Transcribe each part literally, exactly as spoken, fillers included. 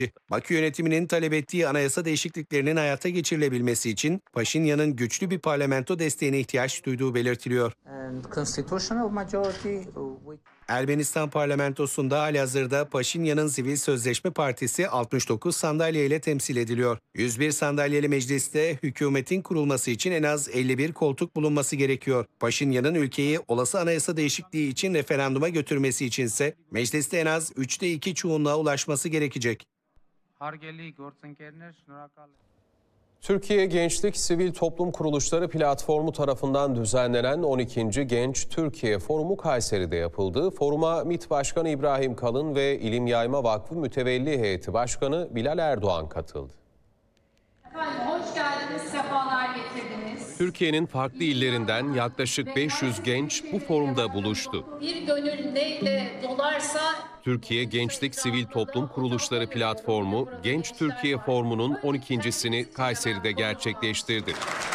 Bakü yönetiminin talep ettiği anayasa değişikliklerinin hayata geçirilebilmesi için Paşinyan'ın güçlü bir parlamento desteğine ihtiyaç duyduğu belirtiliyor. And constitutional majority, which Ermenistan parlamentosunda halihazırda Paşinyan'ın Sivil Sözleşme Partisi altmış dokuz sandalye ile temsil ediliyor. yüz bir sandalyeli mecliste hükümetin kurulması için en az elli bir koltuk bulunması gerekiyor. Paşinyan'ın ülkeyi olası anayasa değişikliği için referanduma götürmesi içinse mecliste en az üçte iki çoğunluğa ulaşması gerekecek. Türkiye Gençlik Sivil Toplum Kuruluşları Platformu tarafından düzenlenen on ikinci Genç Türkiye Forumu Kayseri'de yapıldı. Foruma MİT Başkanı İbrahim Kalın ve İlim Yayma Vakfı Mütevelli Heyeti Başkanı Bilal Erdoğan katıldı. Efendim hoş geldiniz, sefalar getirdiniz. Türkiye'nin farklı illerinden yaklaşık beş yüz genç bu forumda buluştu. Bir gönül neyle dolarsa... Türkiye Gençlik Sivil Toplum Kuruluşları Platformu, Genç Türkiye Forumu'nun on ikincisini Kayseri'de gerçekleştirdi.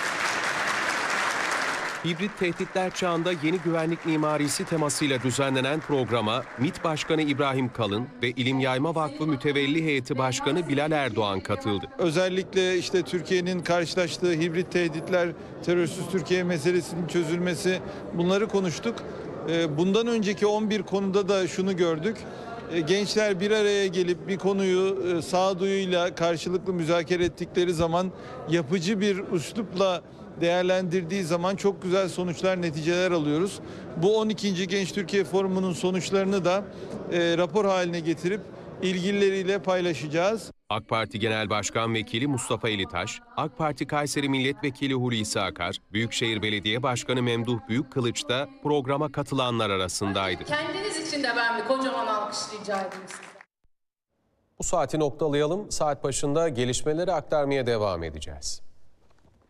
Hibrit tehditler çağında yeni güvenlik mimarisi temasıyla düzenlenen programa MİT Başkanı İbrahim Kalın ve İlim Yayma Vakfı Mütevelli Heyeti Başkanı Bilal Erdoğan katıldı. Özellikle işte Türkiye'nin karşılaştığı hibrit tehditler, terörsüz Türkiye meselesinin çözülmesi, bunları konuştuk. Bundan önceki on bir konuda da şunu gördük. Gençler bir araya gelip bir konuyu sağduyuyla karşılıklı müzakere ettikleri zaman, yapıcı bir üslupla değerlendirdiği zaman çok güzel sonuçlar, neticeler alıyoruz. Bu on ikinci Genç Türkiye Forumu'nun sonuçlarını da e, rapor haline getirip ilgilileriyle paylaşacağız. AK Parti Genel Başkan Vekili Mustafa Elitaş, AK Parti Kayseri Milletvekili Hulusi Akar, Büyükşehir Belediye Başkanı Memduh Büyükkılıç da programa katılanlar arasındaydı. Kendiniz için de ben bir kocaman alkış rica edeyim size. Bu saati noktalayalım. Saat başında gelişmeleri aktarmaya devam edeceğiz.